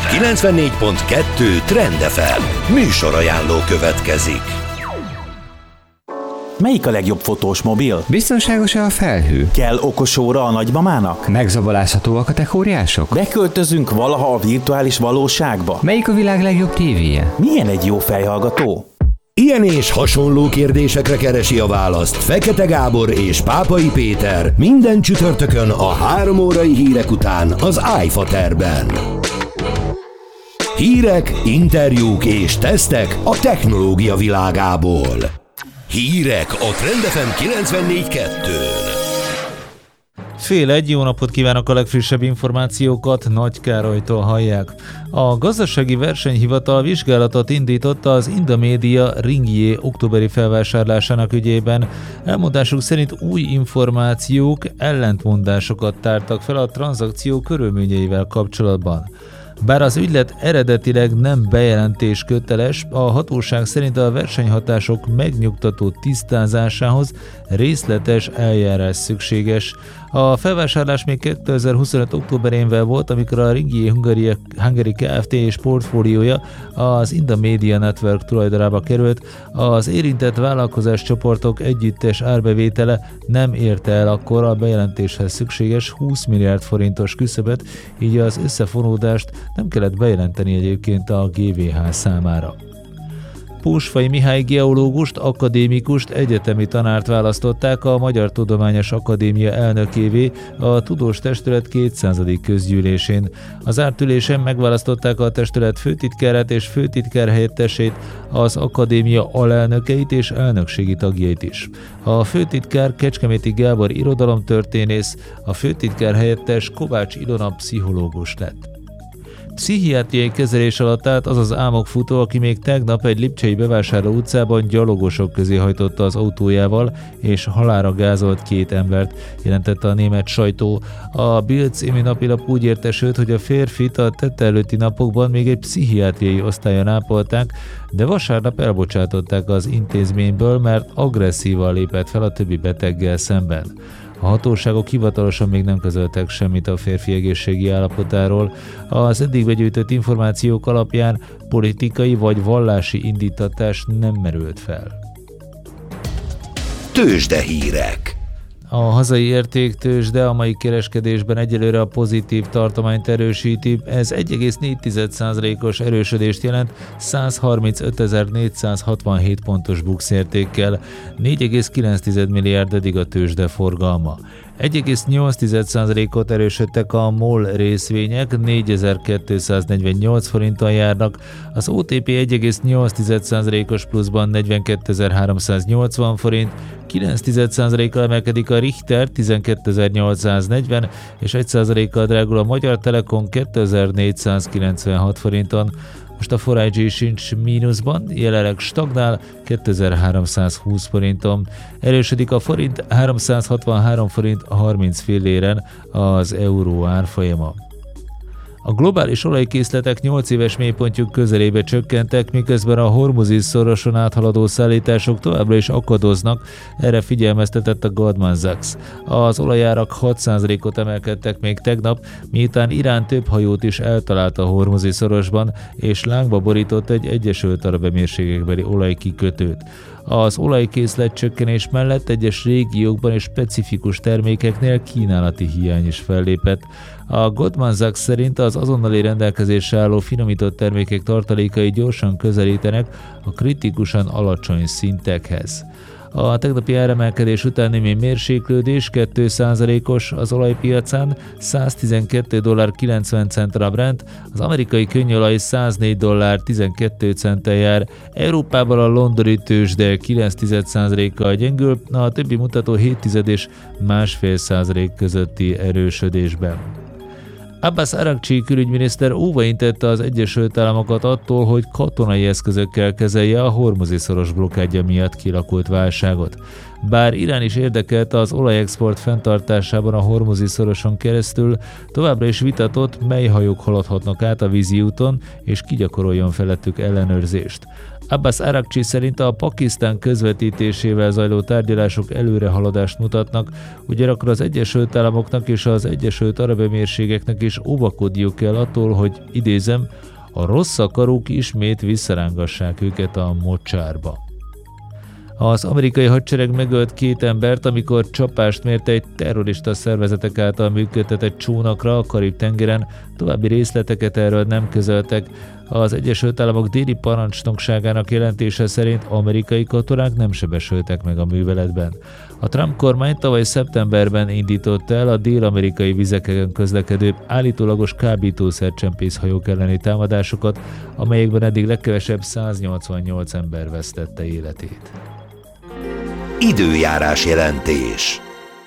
94.2 Trend FM műsorajánló következik. Melyik a legjobb fotós mobil? Biztonságos-e a felhő? Kell okos óra a nagymamának? Megzabolázhatóak a techóriások? Beköltözünk valaha a virtuális valóságba? Melyik a világ legjobb tévéje? Milyen egy jó fejhallgató? Ilyen és hasonló kérdésekre keresi a választ Fekete Gábor és Pápai Péter minden csütörtökön a 3 órai hírek után az iFaterben. Hírek, interjúk és tesztek a technológia világából. Hírek a Trend FM 94.2-n. Fél egy, jó napot kívánok, a legfrissebb információkat Nagy Károlytól hallják. A Gazdasági Versenyhivatal vizsgálatot indította az Indamedia Ringier októberi felvásárlásának ügyében. Elmondásuk szerint új információk ellentmondásokat tártak fel a tranzakció körülményeivel kapcsolatban. Bár az ügylet eredetileg nem bejelentés köteles, a hatóság szerint a versenyhatások megnyugtató tisztázásához részletes eljárás szükséges. A felvásárlás még 2025. októberén volt, amikor a Ringier Hungary Kft. És portfóliója az Indamedia Network tulajdonába került. Az érintett vállalkozás csoportok együttes árbevétele nem érte el akkor a bejelentéshez szükséges 20 milliárd forintos küszöböt, így az összefonódást nem kellett bejelenteni egyébként a GVH számára. Pósfai Mihály geológust, akadémikust, egyetemi tanárt választották a Magyar Tudományos Akadémia elnökévé a Tudós Testület 200. közgyűlésén. Az zárt ülésen megválasztották a testület főtitkárát és főtitkár helyettesét, az akadémia alelnökeit és elnökségi tagjait is. A főtitkár Kecskeméti Gábor irodalomtörténész, a főtitkár helyettes Kovács Ilona pszichológus lett. Pszichiátriai kezelés alatt állt az az álmokfutó, aki még tegnap egy lipcsei bevásárló utcában gyalogosok közé hajtotta az autójával, és halálra gázolt 2 embert, jelentette a német sajtó. A Bild című napilap úgy értesült, hogy a férfit a tette előtti napokban még egy pszichiátriai osztályon ápolták, de vasárnap elbocsátották az intézményből, mert agresszívan lépett fel a többi beteggel szemben. A hatóságok hivatalosan még nem közöltek semmit a férfi egészségi állapotáról. Az eddig begyűjtött információk alapján politikai vagy vallási indítatás nem merült fel. Tőzsdehírek. A hazai értéktőzsde a mai kereskedésben egyelőre a pozitív tartományt erősíti, ez 1,4%-os erősödést jelent 135.467 pontos BUX értékkel, 4,9 milliárd eddig a tőzsde forgalma. 1,8%-ot erősödtek a MOL részvények, 4248 forinton járnak, az OTP 1,8%-os pluszban 42.380 forint, 9%-kal emelkedik a Richter 12.840 és 1%-kal drágul a Magyar Telekom 2496 forinton. Most a 4G sincs mínuszban, jelenleg stagnál 2320 forinton. Erősödik a forint, 363 forint 30 filléren az euró árfolyama. A globális olajkészletek 8 éves mélypontjuk közelébe csökkentek, miközben a Hormuzi szoroson áthaladó szállítások továbbra is akadoznak, erre figyelmeztetett a Goldman Sachs. Az olajárak 6%-ot emelkedtek még tegnap, miután Irán több hajót is eltalált a Hormuzi szorosban, és lángba borított egy Egyesült Arab Emírségekbeli olajkikötőt. Az olajkészlet csökkenés mellett egyes régiókban és specifikus termékeknél kínálati hiány is fellépett. A Goldman Sachs szerint az azonnali rendelkezésre álló finomított termékek tartalékai gyorsan közelítenek a kritikusan alacsony szintekhez. A tegnapi áremelkedés után némi mérséklődés, 2%-os az olajpiacán, $112.90 a Brent, az amerikai könnyolaj $104.12 jár, Európában a londoni tőzsde 9%-kal gyengül, a többi mutató 7 és 1,5% közötti erősödésben. Abbas Aragchi külügyminiszter óvaintette az Egyesült Államokat attól, hogy katonai eszközökkel kezelje a Hormuzi szoros blokkádja miatt kialakult válságot. Bár Irán is érdekelte az olajexport fenntartásában a Hormuzi szoroson keresztül, továbbra is vitatott, mely hajók haladhatnak át a vízi úton, és ki gyakoroljon felettük ellenőrzést. Abbas Arakcsi szerint a Pakisztán közvetítésével zajló tárgyalások előrehaladást mutatnak, ugyanakkor az Egyesült Államoknak és az Egyesült Arab Emírségeknek is óvakodniuk kell attól, hogy idézem, a rossz akarók ismét visszarángassák őket a mocsárba. Az amerikai hadsereg megölt 2 embert, amikor csapást mért egy terrorista szervezetek által működtetett csónakra a Karib-tengeren, további részleteket erről nem közöltek. Az Egyesült Államok déli parancsnokságának jelentése szerint amerikai katonák nem sebesültek meg a műveletben. A Trump kormány tavaly szeptemberben indította el a dél-amerikai vizeken közlekedő állítólagos kábítószercsempész hajók elleni támadásokat, amelyekben eddig legkevesebb 188 ember vesztette életét. Időjárás jelentés.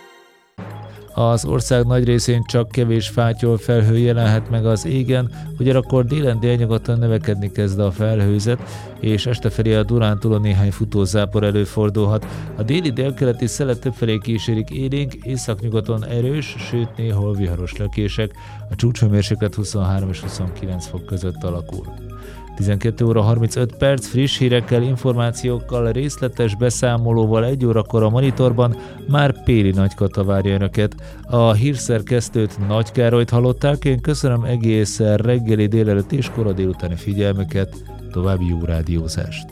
Az ország nagy részén csak kevés fátyol felhő jelenhet meg az égen, ugyanakkor délen délnyugaton növekedni kezd a felhőzet, és este felé a Dunántúlon néhány futózápor előfordulhat. A déli délkeleti szelet többfelé kísérik élénk, északnyugaton erős, sőt néhol viharos lökések, a csúcshőmérséklet 23 és 29 fok között alakul. 12 óra 35 perc, friss hírekkel, információkkal, részletes beszámolóval 1 órakor a Monitorban már Péli Nagykata várja önöket. A hírszerkesztőt, Nagy Károlyt hallották, én köszönöm egész reggeli, délelőtt és kora délutáni figyelmüket, további jó rádiózást.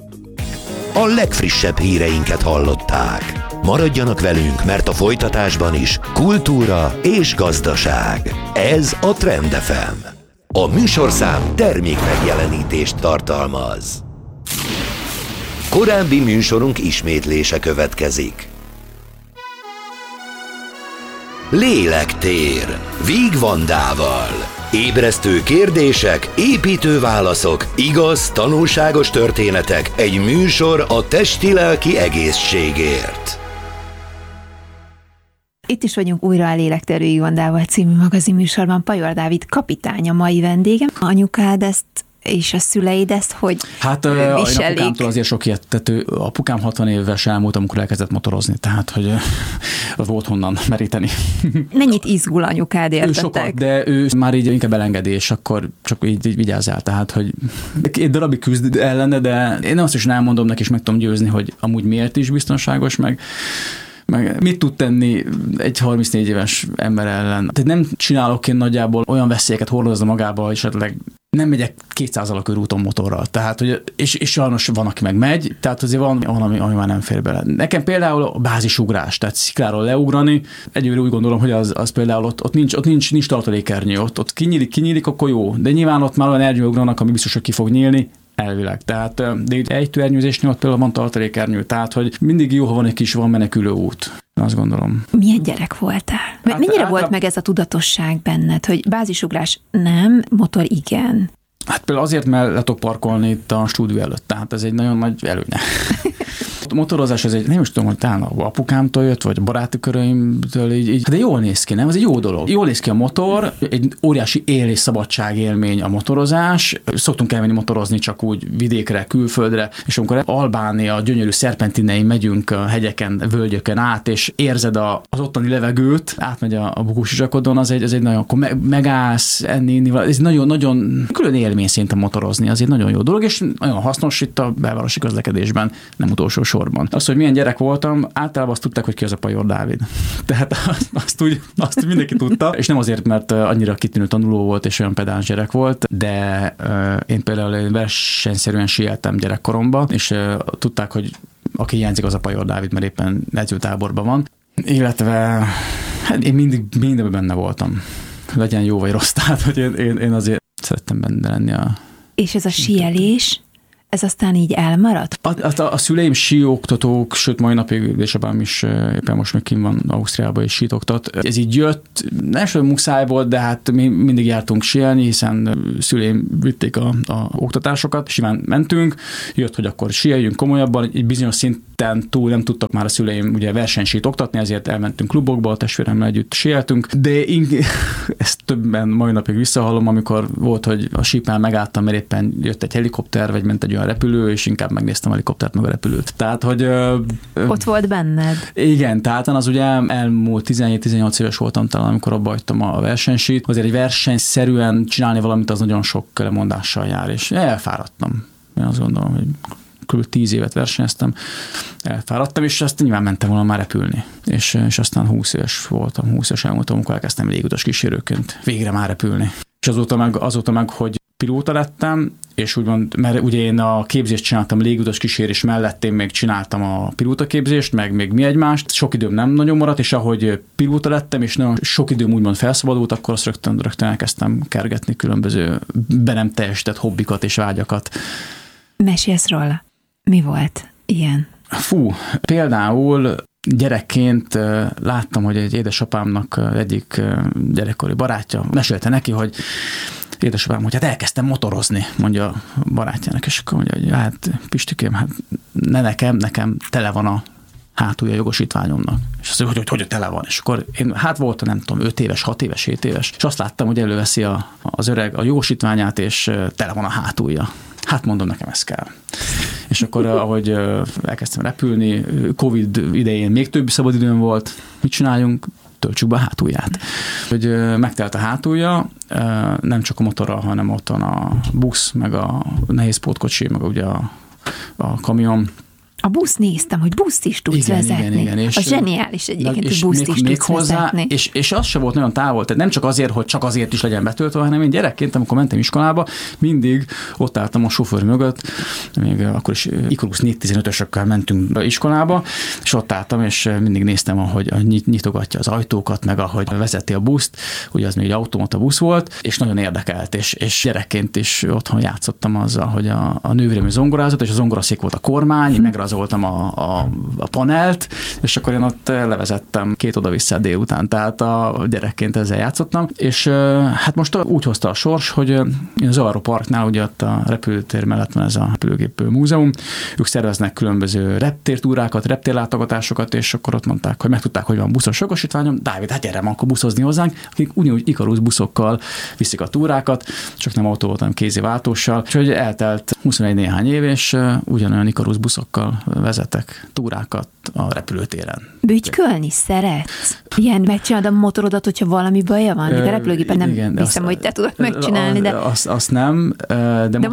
A legfrissebb híreinket hallották. Maradjanak velünk, mert a folytatásban is kultúra és gazdaság. Ez a Trend FM. A műsorszám termék megjelenítést tartalmaz. Korábbi műsorunk ismétlése következik. Lélektér. Víg Vandával. Ébresztő kérdések, építő válaszok, igaz, tanulságos történetek, egy műsor a testi-lelki egészségért. Itt is vagyunk újra a Lélektér Víg Vandával című magazinműsorban. Pajor Dávid kapitány a mai vendégem. Anyukád ezt és a szüleid ezt hogy viselik? Én apukámtól azért sok ilyet, tehát apukám 60 éves elmúlt, amikor elkezdett motorozni, tehát hogy volt honnan meríteni. Mennyit izgul anyukád, értettek? Ő sokat, de ő már így inkább elengedi, és akkor csak így vigyázzál, tehát hogy egy darabig küzd ellene, de én azt is elmondom neki, és meg tudom győzni, hogy amúgy miért is biztonságos, meg mit tud tenni egy 34 éves ember ellen. Tehát nem csinálok én nagyjából olyan veszélyeket hordozza magába, hogy esetleg nem megyek 200 körúton motorral. Tehát, hogy, és sajnos van, aki meg megy, tehát azért van, ami már nem fér bele. Nekem például a bázisugrás, tehát szikláról leugrani, egyőre úgy gondolom, hogy az például ott nincs tartalékernyő, ott kinyílik, akkor jó. De nyilván ott már olyan ernyő ugranak, ami biztos, hogy ki fog nyílni, elvileg. Tehát de ejtőernyőzésnél ott például van tartalékernyő, tehát hogy mindig jó, ha van egy kis menekülő út. Azt gondolom. Milyen gyerek voltál? Mennyire volt meg ez a tudatosság benned, hogy bázisugrás nem, motor igen? Hát például azért, mert le tudok parkolni itt a stúdió előtt, tehát ez egy nagyon nagy előnye. A motorozás az egy, nem is tudom, hogy talán apukámtól jött, vagy a baráti köröimtől így. De jól néz ki, nem? Ez egy jó dolog. Jól néz ki a motor, egy óriási él és szabadság élmény a motorozás. Szoktunk elmenni motorozni csak úgy vidékre, külföldre, és amikor Albánia gyönyörű szerpentinein megyünk a hegyeken, völgyöken át, és érzed az ottani levegőt, átmegy a bukósizsakodon, az egy nagyon, akkor megállsz, enni, ez nagyon külön élmény szerintem motorozni, az egy nagyon jó dolog, és nagyon hasznos itt a belvárosi közlekedésben, nem utolsó sorban. Az, hogy milyen gyerek voltam, általában azt tudták, hogy ki az a Pajor Dávid. Tehát azt mindenki tudta, és nem azért, mert annyira kitűnő tanuló volt, és olyan pedáns gyerek volt, de én például versenyszerűen sieltem gyerekkoromban, és tudták, hogy aki hiányzik, az a Pajor Dávid, mert éppen edzőtáborban van. Illetve hát én mindig mindenben benne voltam. Legyen jó vagy rossz, tehát hogy én azért szerettem benne lenni. És ez a síelés, ez aztán így elmaradt? A szüleim síoktatók, sőt mai napig édesapám is éppen most még kint van Ausztriában és sítoktat. Ez így jött, nem sem muszáj volt, de hát mi mindig jártunk síelni, hiszen szüleim vitték a oktatásokat, simán mentünk, jött, hogy akkor síeljünk komolyabban, egy bizonyos szinten túl nem tudtak már a szüleim ugye versenysít oktatni, ezért elmentünk klubokba, a testvéremmel együtt síeltünk, de ezt többen mai napig visszahallom, amikor volt, hogy a sípnál megálltam, mert éppen jött egy helikopter, vagy ment egy olyan repülő, és inkább megnéztem a helikoptert meg a repülőt. Tehát, hogy... Ott volt benned? Igen, tehát az ugye elmúlt 17-18 éves voltam talán, amikor abba hagytam a versenysít. Azért egy versenyszerűen csinálni valamit, az nagyon sok lemondással jár, és elfáradtam. Én azt gondolom, hogy kb. 10 évet versenyeztem, elfáradtam, és azt nyilván mentem volna már repülni. És aztán 20 éves voltam, 20 éves elmúltam, amikor elkezdtem légutas kísérőként végre már repülni. És azóta meg, hogy pilóta lettem, és úgymond, mert ugye én a képzést csináltam, légutas kísérés mellett én még csináltam a pilótaképzést, meg még mi egymást. Sok időm nem nagyon maradt, és ahogy pilóta lettem, és nagyon sok időm úgymond felszabadult, akkor azt rögtön elkezdtem kergetni különböző be nem teljesített hobbikat és vágyakat. Mesélsz róla. Mi volt ilyen? Például gyerekként láttam, hogy egy édesapámnak egyik gyerekkori barátja mesélte neki, hogy édesapám, hogy hát elkezdtem motorozni, mondja a barátjának, és akkor mondja, hogy hát Pistikém, hát ne nekem tele van a hátulja jogosítványomnak. És azt mondja, hogy tele van. És akkor én voltam, nem tudom, 5 éves, 6 éves, 7 éves, és azt láttam, hogy előveszi az öreg a jogosítványát, és tele van a hátulja. Hát mondom, nekem ez kell. És akkor, ahogy elkezdtem repülni, Covid idején még több szabadidőm volt, mit csináljunk? Töltsük be a hátulját. Hogy megtelt a hátulja, nem csak a motorral, hanem ott van a busz, meg a nehéz pótkocsi, meg ugye a kamion. A busz néztem, hogy buszt is tudsz vezetni. Igen. És az zseniális egyébként, hogy buszt is tudsz vezetni. És az se volt nagyon távol, tehát nem csak azért, hogy csak azért is legyen betöltve, hanem én gyerekként, amikor mentem iskolába, mindig ott álltam a sofőr mögött, még akkor is Ikarus 415-ösökkel mentünk iskolába, és ott álltam, és mindig néztem, ahogy nyitogatja az ajtókat, meg ahogy vezeti a buszt, ugye az még egy automata busz volt, és nagyon érdekelt, és gyerekként is otthon játszottam azzal, hogy a nővérem zongorázott, és a zongoraszék volt a kormány, megrazoltam a panelt, és akkor én ott levezettem 2 oda-vissza délután, tehát a gyerekként ezzel játszottam, és hát most úgy hozta a sors, hogy én az Aero Parknál, ugye ott a repülőtér mellett van ez a repülőgép múzeum, ők szerveznek különböző reptértúrákat, reptérlátogatásokat, és akkor ott mondták, hogy megtudták, hogy van buszos jogosítványom, Dávid, hát gyere, akkor buszozni hozzánk, akik ugyanúgy Ikarus buszokkal viszik a túrákat, csak nem autó volt, hanem kéziváltóssal, és hogy eltelt 21 néhány év, és ugyanolyan Ikarus buszokkal vezetek túrákat a repülőtéren. Bütykölni szeretsz? Ilyen megcsinálod a motorodat, hogyha valami baja van? De a repülőgépen nem hiszem, hogy te tudod megcsinálni, de... Azt nem, de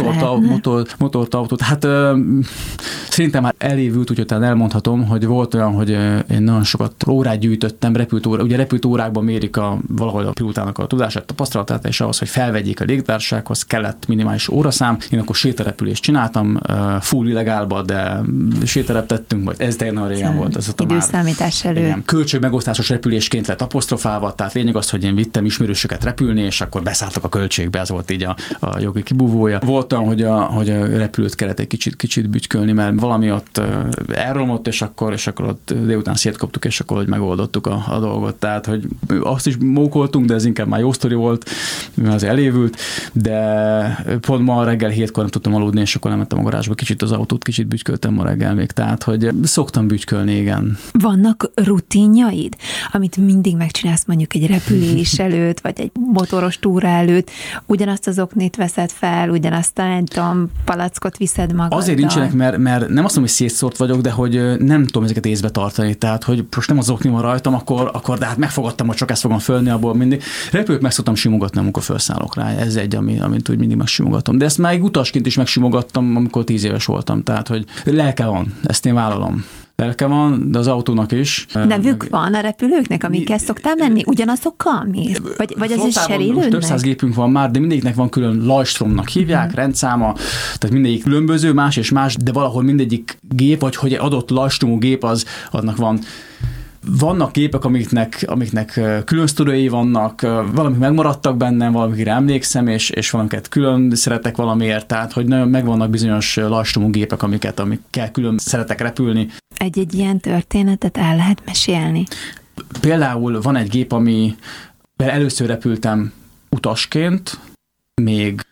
motorautót, hát szerintem már elévült, úgyhogy talán elmondhatom, hogy volt olyan, hogy én nagyon sokat órát gyűjtöttem, ugye repülőtórákban mérik valahol a pilótának a tudását, tapasztalatát, és ahhoz, hogy felvegyék a légitársasághoz, kellett minimális óraszám. Én akkor sétarepülést csináltam, full illegálba, de sétareptettünk, vagy ez tényleg régen volt. Ez időszámítás elő. Igen, költségmegosztásos repülésként lett apostrofálva, tehát lényeg az, hogy én vittem ismerősöket repülni, és akkor beszálltak a költségbe, ez volt így a jogi kibúvója. Volt olyan, hogy a repülőt kellett egy kicsit bütykölni, mert valami ott elromlott, és akkor ott délután szétkaptuk, és akkor hogy megoldottuk a dolgot. Tehát, hogy azt is mókoltunk, de ez inkább már jó sztori volt, mert az elévült, de pont ma reggel 7-kor nem tudtam aludni, és akkor nem mentem a garázsba, kicsit az autót, kicsit bütyköltem ma reggel még, tehát, hogy szoktam bütykölni, igen. Vannak rutinjaid, amit mindig megcsinálsz mondjuk egy repülés előtt, vagy egy motoros túra előtt, ugyanazt az oknét veszed fel, ugyanazt a palackot viszed magaddal? Azért nincsenek, mert nem azt mondom, hogy szétszórt vagyok, de hogy nem tudom ezeket észbe tartani, tehát hogy most nem az okni van rajtam, akkor de hát megfogadtam, hogy csak ezt fogom fölni, abból mindig. Repülőt meg szoktam simogatni, amikor felszállok rá. Ez egy, amit úgy mindig megsimogatom. De ezt már egy utasként is megsimogattam, amikor 10 éves voltam, tehát hogy lelke van, ezt én vállalom. Lelke van, de az autónak is. Nevük van a repülőknek, amikkel szoktál menni? Ugyanazokkal mi? Vagy az is cserélődnek? Több száz gépünk van már, de mindegyiknek van külön Lajstromnak hívják, rendszáma, tehát mindegyik különböző, más és más, de valahol mindegyik gép, vagy hogy adott Lajstromú gép, annak van. Vannak gépek, amiknek külön sztoriai vannak, valamik megmaradtak bennem, valamikre emlékszem, és valamiket külön szeretek valamiért, tehát hogy nagyon megvannak bizonyos Lajstromú gépek, amikkel külön szeretek repülni. Egy ilyen történetet el lehet mesélni? Például van egy gép, amivel először repültem utasként, még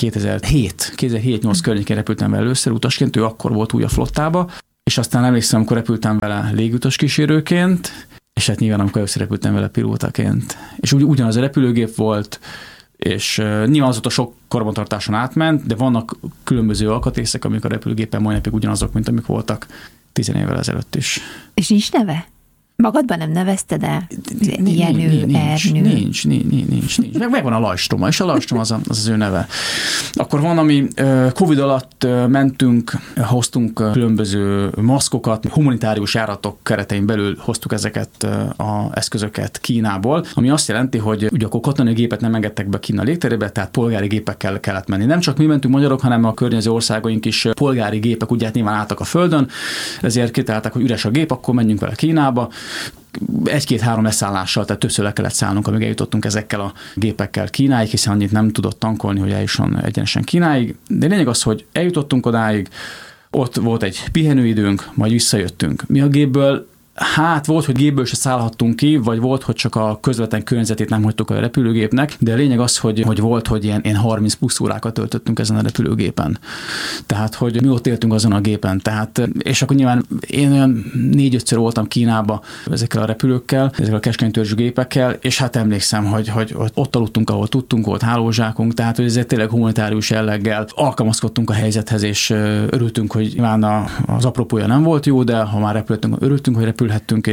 2007-8 környékén repültem vele először utasként, ő akkor volt új a flottába, és aztán emlékszem, amikor repültem vele légutas kísérőként, és hát nyilván amikor először repültem vele pilótaként. És ugyanaz a repülőgép volt, És nyilván azóta sok karbantartáson átment, de vannak különböző alkatrészek, amik a repülőgépen mai napig ugyanazok, mint amik voltak 10 évvel ezelőtt is. És nincs neve? Magadban nem nevezted el? Jenő, Ernő? Nincs. Megvan a Lajstrom, és a Lajstrom az ő neve. Akkor van, ami Covid alatt mentünk, hoztunk különböző maszkokat, humanitárius járatok keretein belül hoztuk ezeket az eszközöket Kínából, ami azt jelenti, hogy ugye akkor katonai gépet nem engedtek be Kína légterébe, tehát polgári gépekkel kellett menni. Nem csak mi mentünk magyarok, hanem a környező országaink is polgári gépek, ugye hát nyilván álltak a földön, ezért kitalálták, hogy üres a gép, akkor menjünk vele Kínába. 1-2-3 leszállással, tehát többször le kellett szállnunk, amíg eljutottunk ezekkel a gépekkel Kínáig, hiszen annyit nem tudott tankolni, hogy eljusson egyenesen Kínáig. De lényeg az, hogy eljutottunk odáig, ott volt egy pihenőidőnk, majd visszajöttünk. Mi a gépből, volt, hogy gépből se szállhattunk ki, vagy volt, hogy csak a közvetlen környezetét nem hagytuk a repülőgépnek, de a lényeg az, hogy volt, hogy ilyen 30 plusz órákat töltöttünk ezen a repülőgépen. Tehát, hogy mi ott éltünk azon a gépen. Tehát, és akkor nyilván én olyan 4-5-ször voltam Kínába ezekkel a repülőkkel, ezekkel a keskeny törzsű gépekkel, és hát emlékszem, hogy ott aludtunk, ahol tudtunk, volt hálózsákunk, tehát, hogy ezért tényleg humanitárius jelleggel alkalmazkodtunk a helyzethez, és örültünk, hogy nyilván az apropója nem volt jó, de ha már repültünk, örültünk, hogy repülhettünk,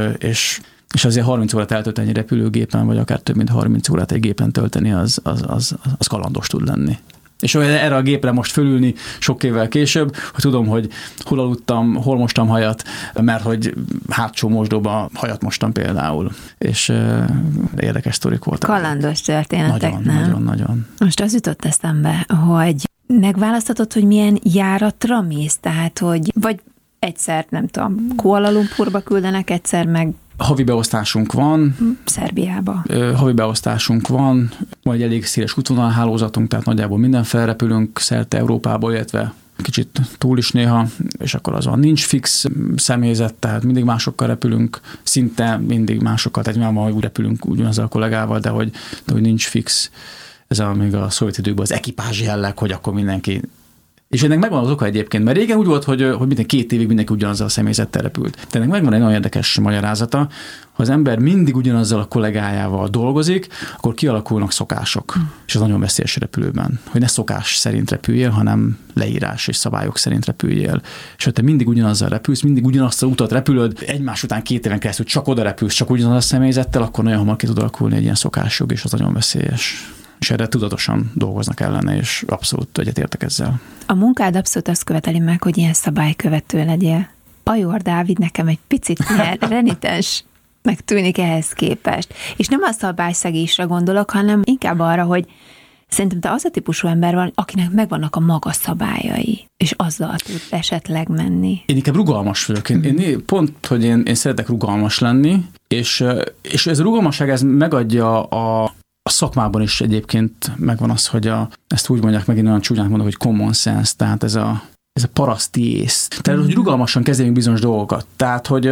és azért 30 órát eltölteni egy repülőgépen, vagy akár több mint 30 órát egy gépen tölteni, az kalandos tud lenni. És erre a gépre most fölülni sok évvel később, hogy tudom, hogy hol aludtam, hol mostam hajat, mert hogy hátsó mosdóba hajat mostam például. És érdekes sztorik voltak. Kalandos történetek, nem? Nagyon. Most az jutott eszembe, hogy megválaszthatod, hogy milyen járatra mész, tehát, hogy vagy egyszer, nem tudom, Kuala Lumpurba küldenek, egyszer meg havi beosztásunk van. Szerbiába. Havi beosztásunk van, majd elég széles útvonalhálózatunk, tehát nagyjából minden felrepülünk szerte Európába, illetve kicsit túl is néha, és akkor az van, nincs fix személyzet, tehát mindig másokkal repülünk, szinte mindig másokkal, tehát nyilván úgy repülünk ugyanazzal a kollégával, de hogy nincs fix. Ez még a szovjet időkben az ekipázs jelleg, hogy akkor mindenki. És ennek megvan az oka egyébként, mert régen úgy volt, hogy minden 2 évig mindenki ugyanazzal a személyzettel repült. De ennek megvan egy nagyon érdekes magyarázata, ha az ember mindig ugyanazzal a kollégájával dolgozik, akkor kialakulnak szokások. És ez nagyon veszélyes repülőben, hogy ne szokás szerint repüljél, hanem leírás és szabályok szerint repüljél. És ha te mindig ugyanazzal repülsz, mindig ugyanazt az utat repülöd, egymás után 2 éven keresztül csak oda repülsz, csak ugyanaz a személyzettel, akkor nagyon hamar ki tud alakulni egy ilyen szokásjog, és az nagyon veszélyes. És erre tudatosan dolgoznak ellene, és abszolút egyetértek ezzel. A munkád abszolút azt követeli meg, hogy ilyen szabálykövető legyél. Ajor Dávid nekem egy picit ilyen renitensnek tűnik ehhez képest. És nem a szabályszegésre gondolok, hanem inkább arra, hogy szerintem te az a típusú ember van, akinek megvannak a maga szabályai, és azzal tud esetleg menni. Én inkább rugalmas vagyok. Én pont, hogy én szeretek rugalmas lenni, és ez a rugalmasság ez megadja a szakmában is egyébként megvan az, hogy ezt úgy mondják, megint olyan csúnyán mondok, hogy common sense, tehát ez a paraszti ész. Tehát, hogy rugalmasan kezeljünk bizonyos dolgokat. Tehát, hogy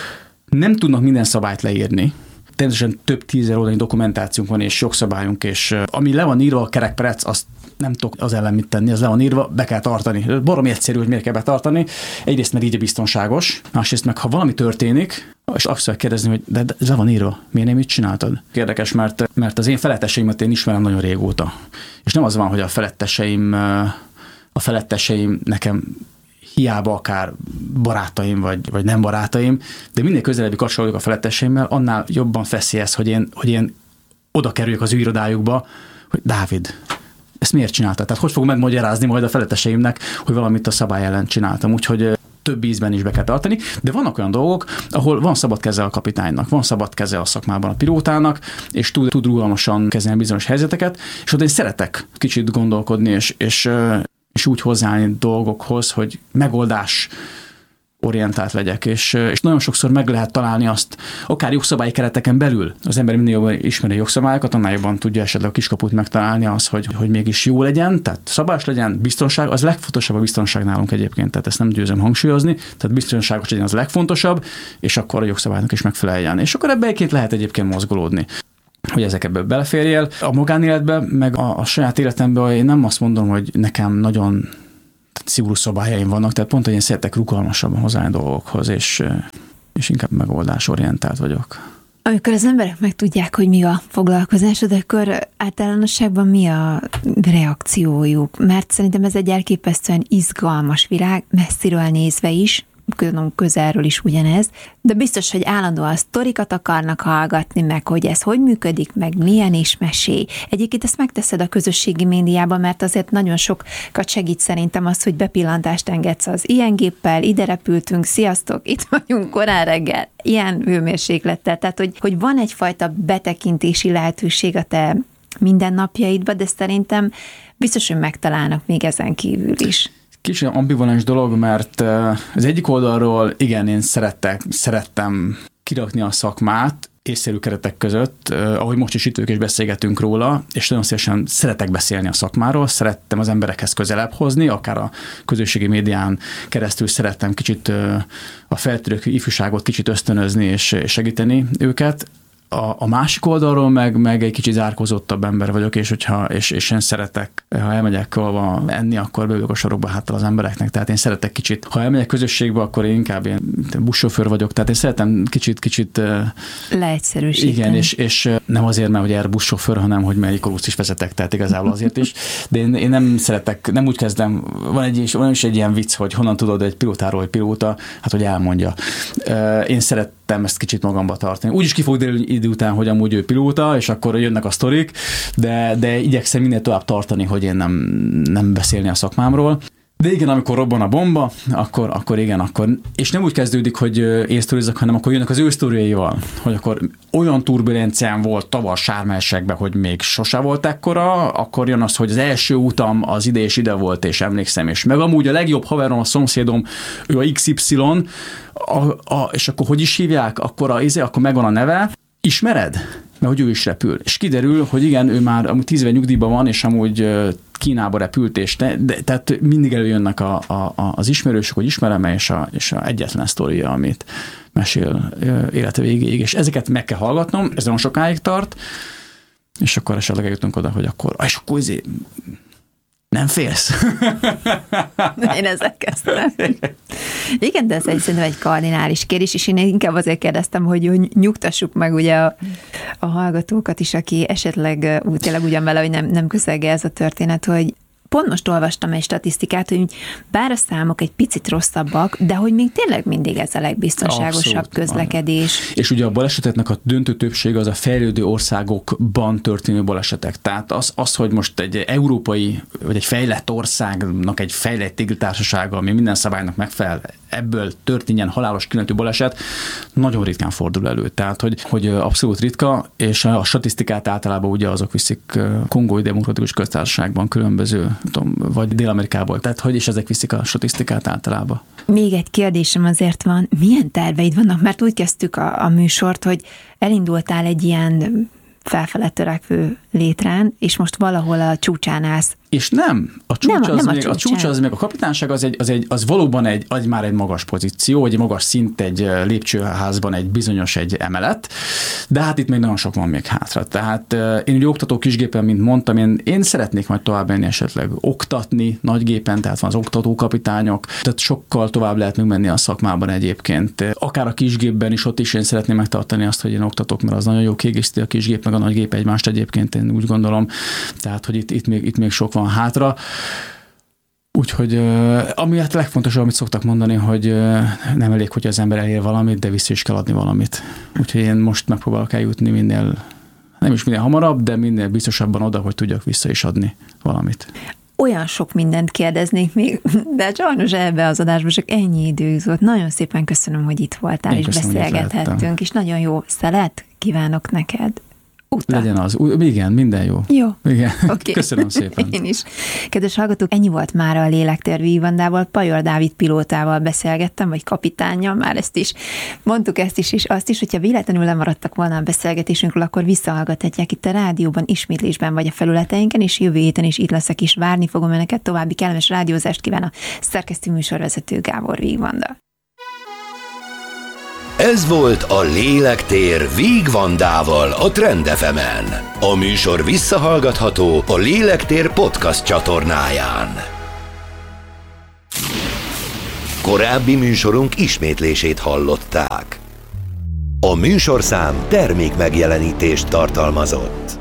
nem tudnak minden szabályt leírni. Természetesen több 10 000 oldalnyi dokumentációnk van, és jogszabályunk, és ami le van írva, a kerekperec, azt nem tudok az ellen mit tenni, az le van írva, be kell tartani. Baromi egyszerű, hogy miért kell betartani. Egyrészt, mert így a biztonságos, másrészt meg, ha valami történik, és azt kell kérdezni, hogy de ez le van írva, miért nem így csináltad? Érdekes, mert az én feletteseimet én ismerem nagyon régóta. És nem az van, hogy a felettesseim nekem hiába akár barátaim, vagy nem barátaim, de minél közelebbi kapcsolódok a feletteseimmel, annál jobban feszélyez, hogy én oda kerüljek az ő irodájukba, hogy Dávid, ezt miért csináltad? Tehát hogy fogom megmagyarázni majd a feletteseimnek, hogy valamit a szabály ellen csináltam, úgyhogy több ízben is be kell tartani, de vannak olyan dolgok, ahol van szabad keze a kapitánynak, van szabad keze a szakmában a pilótának, és tud rugalmasan kezelni bizonyos helyzeteket, és ott én szeretek kicsit gondolkodni, és úgy hozzáállni dolgokhoz, hogy megoldás orientált legyek, és nagyon sokszor meg lehet találni azt, akár jogszabályi kereteken belül. Az ember minél jobban ismeri a jogszabályokat, annál jobban tudja esetleg a kiskaput megtalálni az, hogy mégis jó legyen, tehát szabás legyen, biztonság, az legfontosabb a biztonság nálunk egyébként, tehát ezt nem győzöm hangsúlyozni, tehát biztonságos legyen az legfontosabb, és akkor a jogszabálynak is megfeleljen. És akkor ebbe lehet egyébként mozgolódni, hogy ezek ebből beleférjél. A magánéletbe, meg a saját életemben én nem azt mondom, hogy nekem nagyon szigorú szabályaim vannak, tehát pont, hogy én szeretek rugalmasabban hozzáállni dolgokhoz, és inkább megoldásorientált vagyok. Amikor az emberek megtudják, hogy mi a foglalkozásod, akkor általánosságban mi a reakciójuk? Mert szerintem ez egy elképesztően izgalmas világ, messziről nézve is, közelről is ugyanez, de biztos, hogy állandóan sztorikat akarnak hallgatni, meg hogy ez hogy működik, meg milyen is mesélj. Egyébként ezt megteszed a közösségi médiában, mert azért nagyon sokat segít szerintem az, hogy bepillantást engedsz az ilyen géppel, ide repültünk, sziasztok, itt vagyunk korán reggel, ilyen hőmérséklettel, tehát hogy van egyfajta betekintési lehetőség a te mindennapjaidba, de szerintem biztos, hogy megtalálnak még ezen kívül is. Kicsit ambivalens dolog, mert az egyik oldalról igen, én szerettem kirakni a szakmát észszerű keretek között, ahogy most is itt is beszélgetünk róla, és nagyon szívesen szeretek beszélni a szakmáról, szerettem az emberekhez közelebb hozni, akár a közösségi médián keresztül szerettem kicsit a feltörekvő ifjúságot kicsit ösztönözni és segíteni őket. A másik oldalról meg egy kicsit zárkózottabb ember vagyok, és én szeretek, ha elmegyek valahol enni, akkor beülök a sarokba háttal az embereknek. Tehát én szeretek kicsit, ha elmegyek közösségbe, akkor én inkább ilyen buszsofőr vagyok. Tehát én szeretem kicsit leegyszerűsíteni. Igen, és nem azért, mert hogy buszsofőr, hanem hogy melyik olusz is vezetek, tehát igazából azért is. De én nem szeretek, nem úgy kezdem, van is egy ilyen vicc, hogy honnan tudod egy pilótáról, hogy pilóta, hát hogy elmondja. Én szerettem ezt kicsit magamba tartani. Úgyis ki fog derülni idő után, hogy amúgy ő pilóta, és akkor jönnek a sztorik, de igyekszem minél tovább tartani, hogy én nem beszélni a szakmámról. De igen, amikor robban a bomba, akkor igen, és nem úgy kezdődik, hogy én sztorizok, hanem akkor jönnek az ő sztoriaival, hogy akkor olyan turbulencián volt tavaly Sharm-el-Sheikben, hogy még sose volt ekkora, akkor jön az, hogy az első utam az ide és ide volt, és emlékszem, és meg amúgy a legjobb haverom, a szomszédom, ő a XY, és akkor hogy is hívják, akkor megvan a neve, ismered? Mert hogy ő is repül. És kiderül, hogy igen, ő már amúgy 10 éve nyugdíjban van, és amúgy Kínába repült, tehát mindig előjönnek az ismerősök, hogy ismerem-e, és a egyetlen sztoria, amit mesél élete végéig. És ezeket meg kell hallgatnom, ez nagyon sokáig tart, és akkor esetleg eljutunk oda, hogy akkor nem félsz. Én ezzel kezdtem. Igen, de ez szerintem egy kardinális kérdés, és én inkább azért kérdeztem, hogy nyugtassuk meg ugye a hallgatókat is, aki esetleg tényleg ugyan vele, hogy nem közelge ez a történet, hogy pont most olvastam egy statisztikát, hogy bár a számok egy picit rosszabbak, de hogy még tényleg mindig ez a legbiztonságosabb abszolút közlekedés. És ugye a baleseteknek a döntő többsége az a fejlődő országokban történő balesetek. Tehát az, hogy most egy európai, vagy egy fejlett országnak egy fejlett légitársasága, ami minden szabálynak megfelel, ebből történjen halálos kimenetű baleset, nagyon ritkán fordul elő. Tehát, hogy abszolút ritka, és a statisztikát általában ugye azok viszik Kongói Demokratikus Köztársaságban különböző, vagy Dél-Amerikából. Tehát, és ezek viszik a statisztikát általában. Még egy kérdésem azért van, milyen terveid vannak? Mert úgy kezdtük a műsort, hogy elindultál egy ilyen felfele törekvő létrán, és most valahol a csúcsán állsz. És nem. A csúcs az még a kapitányság az valóban már egy magas pozíció, egy magas szint, egy lépcsőházban egy emelet, de hát itt még nagyon sok van még hátra. Tehát én ugye oktató kisgépen, mint mondtam, én szeretnék majd tovább menni esetleg oktatni nagygépen, tehát van az oktatókapitányok, tehát sokkal tovább lehet még menni a szakmában egyébként. Akár a kisgépben is, ott is én szeretném megtartani azt, hogy én oktatok, mert az nagyon jó kiegészíti a kisgép meg a nagygép egymást egyébként, én úgy gondolom. Tehát, hogy itt még sok van hátra. Úgyhogy ami hát legfontosabb, amit szoktak mondani, hogy nem elég, hogy az ember elér valamit, de vissza is kell adni valamit. Úgyhogy én most megpróbálok eljutni minél hamarabb, de minél biztosabban oda, hogy tudjak vissza is adni valamit. Olyan sok mindent kérdeznék még, de sajnos ebbe az adásba csak ennyi idő jutott. Nagyon szépen köszönöm, hogy itt voltál, és beszélgethettünk, és nagyon jó szelet kívánok neked. Legyen az. Igen, minden jó. Jó. Igen. Okay. Köszönöm szépen. Én is. Kedves hallgatók, ennyi volt már a Lélektér Vívandával, Pajor Dávid pilótával beszélgettem, vagy kapitánnyal, már ezt is mondtuk, ezt is, és azt is, hogyha véletlenül lemaradtak volna a beszélgetésünkről, akkor visszahallgathatják itt a rádióban, ismétlésben, vagy a felületeinken, és jövő héten is itt leszek, és várni fogom önöket. További kellemes rádiózást kíván a szerkesztő műsorvezető Gábor Vígvanda. Ez volt a Lélektér Vígvandával a Trend FM-en. A műsor visszahallgatható a Lélektér podcast csatornáján. Korábbi műsorunk ismétlését hallották. A műsorszám termék megjelenítést tartalmazott.